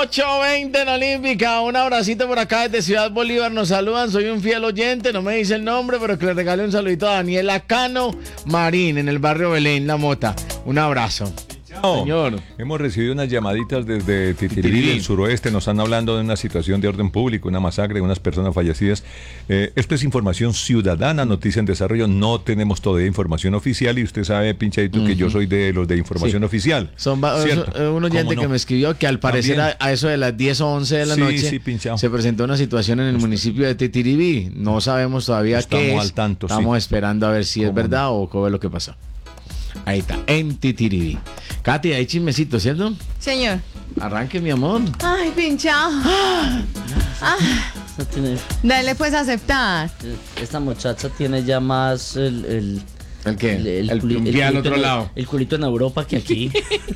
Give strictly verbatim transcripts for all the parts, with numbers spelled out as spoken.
ocho veinte en Olímpica. Un abracito por acá desde Ciudad Bolívar. Nos saludan. Soy un fiel oyente. No me dice el nombre, pero que le regale un saludito a Daniela Cano Marín en el barrio Belén, La Mota. Un abrazo. No, señor. Hemos recibido unas llamaditas desde Titirirí, del suroeste. Nos están hablando de una situación de orden público, una masacre, unas personas fallecidas. Eh, esto es información ciudadana, noticia en desarrollo. No tenemos todavía información oficial y usted sabe, Pinchadito, uh-huh. que yo soy de los de información sí. oficial. Son va- un oyente no? que me escribió que al parecer a, a eso de las diez o once de la sí, noche sí, se presentó una situación en el municipio de Titirirí. No sabemos todavía Estamos qué es. al tanto, Estamos sí. esperando a ver si es verdad no? o qué es lo que pasó. Ahí está, en Titirirí. Katy, hay chismecito, ¿cierto? Señor. Arranque, mi amor. Ay, pinchado. Ah. Tiene, Dale pues a aceptar. esta muchacha tiene ya más el... ¿El, ¿El qué? El, el, el, culi, el, el al otro en, lado. El culito en Europa que aquí.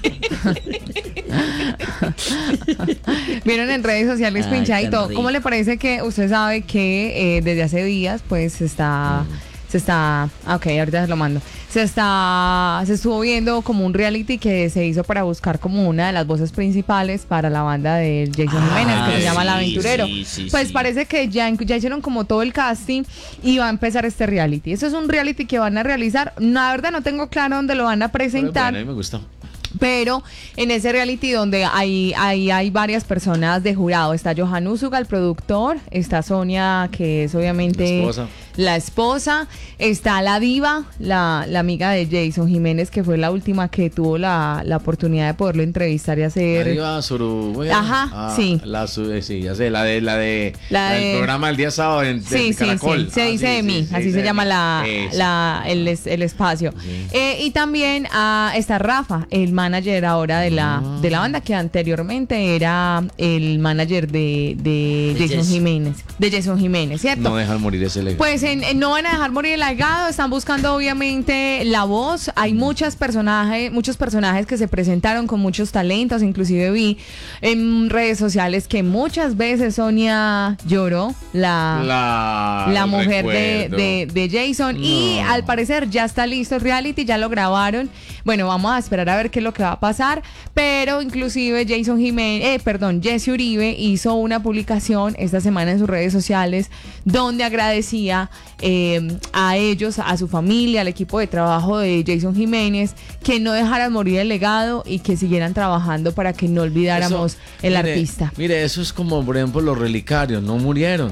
Vieron en redes sociales pinchadito. ¿Cómo le parece que usted sabe que eh, desde hace días pues se está... Mm. Se está, ok, ahorita se lo mando. Se está, se estuvo viendo como un reality que se hizo para buscar como una de las voces principales para la banda de Jason ah, Jiménez, que sí, se llama El Aventurero. Sí, sí, pues sí. parece que ya, ya hicieron como todo el casting y va a empezar este reality. Eso es un reality que van a realizar. La verdad no tengo claro dónde lo van a presentar. Bueno, a mí me gusta. Pero en ese reality donde hay, hay, hay varias personas de jurado, está Johan Usuga, el productor, está Sonia, que es obviamente la esposa, la esposa está la diva, la, la amiga de Jason Jiménez, que fue la última que tuvo la, la oportunidad de poderlo entrevistar y hacer... La diva Suru... Ajá, ah, sí. La, sí, ya sé, la de... La de la del de, programa del día sábado en sí, Caracol. Sí, sí, se ah, dice sí, de mí, sí, así se llama la, la, el, el espacio. Sí. Eh, y también ah, está Rafa, el manager ahora de la, ah. de la banda, que anteriormente era el manager de, de, de Jason yes. Jiménez. De Jason Jiménez, ¿cierto? No dejan morir ese legado. Pues en, en, no van a dejar morir el legado, están buscando obviamente la voz. Hay muchas personajes, muchos personajes que se presentaron con muchos talentos, inclusive vi en redes sociales que muchas veces Sonia lloró, la, la, la mujer de, de, de Jason, no. y al parecer ya está listo el reality, ya lo grabaron. Bueno, vamos a esperar a ver qué es lo que va a pasar, pero inclusive Jason Jiménez, eh, perdón, Jesse Uribe hizo una publicación esta semana en sus redes sociales donde agradecía eh, a ellos, a su familia, al equipo de trabajo de Jason Jiménez, que no dejaran morir el legado y que siguieran trabajando para que no olvidáramos eso, el mire, artista. Mire, eso es como, por ejemplo, los relicarios, no murieron,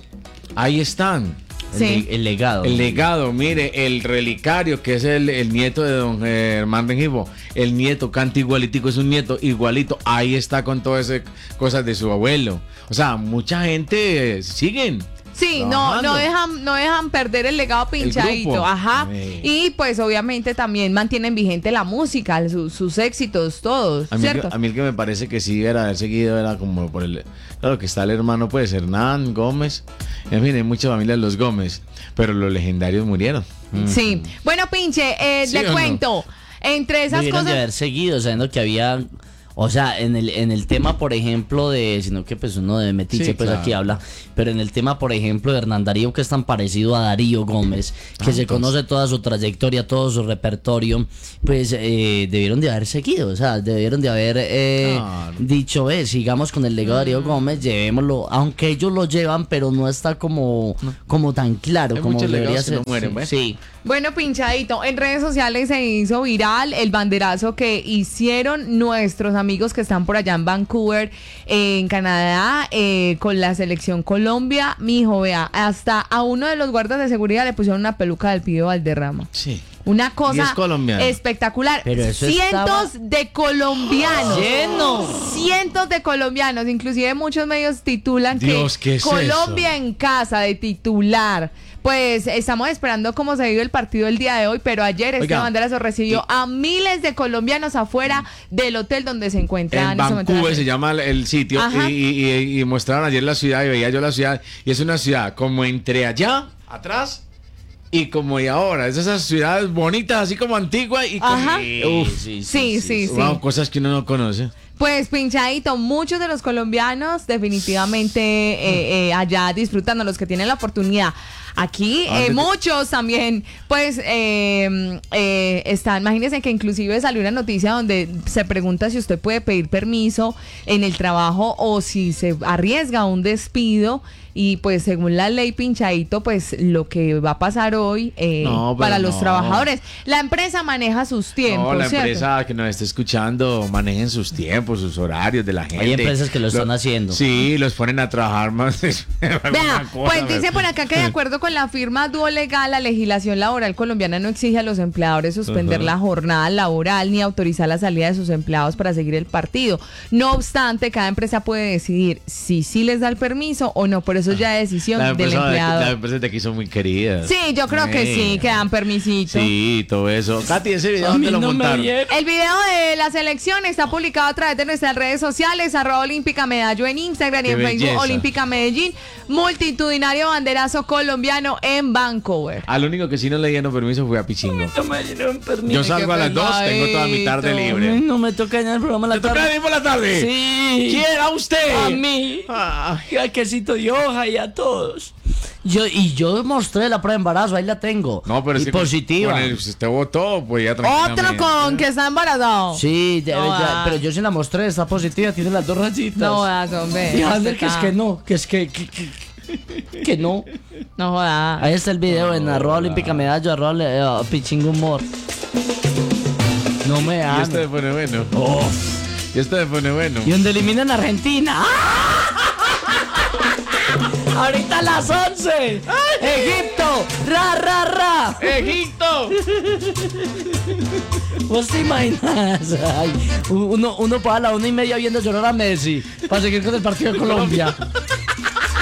ahí están. Sí. El, el legado. El legado, mire, el relicario, que es el, el nieto de don Germán Rengifo, el nieto canta igualitico, es un nieto igualito, ahí está con todas esas cosas de su abuelo. O sea, mucha gente siguen. Sí, no, no dejan, no dejan perder el legado pinchadito, el ajá. Sí. Y pues obviamente también mantienen vigente la música, su, sus éxitos, todos, a mí ¿cierto? Que, a mí el que me parece que sí era haber seguido era como por el, claro que está el hermano pues Hernán Gómez, en fin, hay muchas familias los Gómez, pero los legendarios murieron. Sí, mm. bueno pinche, eh, ¿sí le cuento? No? Entre esas Debieron cosas... de haber seguido, sabiendo que había... O sea, en el en el tema, por ejemplo, de... Sino que pues uno de metiche, sí, pues claro. Aquí habla. Pero en el tema, por ejemplo, de Hernán Darío, que es tan parecido a Darío Gómez, que ah, se entonces. conoce toda su trayectoria, todo su repertorio, pues eh, debieron de haber seguido. O sea, debieron de haber eh, claro. dicho, eh, sigamos con el legado de Darío Gómez, llevémoslo. Aunque ellos lo llevan, pero no está como, no. como tan claro. Hay como debería ser. No mueren, sí, sí. Bueno, pinchadito, en redes sociales se hizo viral el banderazo que hicieron nuestros amigos que están por allá en Vancouver, eh, en Canadá, eh, con la selección Colombia. Mijo, vea, hasta a uno de los guardas de seguridad le pusieron una peluca del Pío Valderrama. Sí. Una cosa espectacular. Pero eso cientos estaba... de colombianos. Lleno. Cientos de colombianos. Inclusive muchos medios titulan Dios, que es Colombia eso? en casa de titular. Pues estamos esperando cómo se dio el partido el día de hoy, pero ayer este banderazo recibió y, a miles de colombianos afuera del hotel donde se encuentran. En Vancouver se llama el sitio y, y, y mostraron ayer la ciudad y veía yo la ciudad y es una ciudad como entre allá, atrás y como y ahora. Es esas ciudades bonitas, así como antiguas y como... Ajá. Uf, sí, sí, sí, sí, sí. Wow, cosas que uno no conoce. Pues pinchadito, muchos de los colombianos definitivamente eh, eh, allá disfrutando, los que tienen la oportunidad. Aquí eh, muchos también, pues, eh, eh, están, imagínense que inclusive salió una noticia donde se pregunta si usted puede pedir permiso en el trabajo o si se arriesga a un despido. Y pues según la ley Pinchadito, pues lo que va a pasar hoy eh, no, para los no. trabajadores. La empresa maneja sus tiempos. No, la ¿cierto? empresa que nos esté escuchando manejen sus tiempos, sus horarios de la gente. Hay empresas que lo, lo están haciendo. Sí, los ponen a trabajar más. Vea, pues dice por acá que de acuerdo con la firma Dúo Legal, la legislación laboral colombiana no exige a los empleadores suspender uh-huh. la jornada laboral ni autorizar la salida de sus empleados para seguir el partido. No obstante, cada empresa puede decidir si sí les da el permiso o no. Por eso ya es decisión del empleado. Las empresas de aquí son muy queridas. Sí, yo creo sí. que sí, que dan permisito. Sí, todo eso. Katy, ese video ¿dónde lo no montaron? El video de la selección está publicado a través de nuestras redes sociales, arroba Olímpica Medallo en Instagram y en belleza. Facebook Olímpica Medellín. Multitudinario banderazo colombiano en Vancouver. Al único que sí no le dieron permiso fue a Pichingo. Yo salgo a las dos, tengo toda mi tarde libre. No me toca en el programa la tarde. ¿Te toca venir por la tarde? Sí. ¿Quién? ¿A usted? A mí. Ah. Y a Quesito de Hoja y a todos. Yo, y yo mostré la prueba de embarazo, ahí la tengo. No, pero y es que positiva. Con el, si usted votó, pues ya tranquilamente. Otro con que está embarazado. Sí, de, no, ya, pero yo sí la mostré, está positiva, tiene las dos rayitas. No jodas, hombre. Y Ander, que es que no, que es que, que, que, que no. No jodas. Ahí está el video no, en arroba Olímpica Medallo, arroba uh, Pichingo Humor. No me hagan. Y este me pone bueno. Oh. Y este me pone bueno. Y donde eliminan a Argentina. Ahorita a las once. ¡Ay! Egipto. Ra, ra, ra. Egipto. ¿Vos te imaginas? Ay, uno, uno para la una y media viendo llorar a Messi para seguir con el partido de Colombia.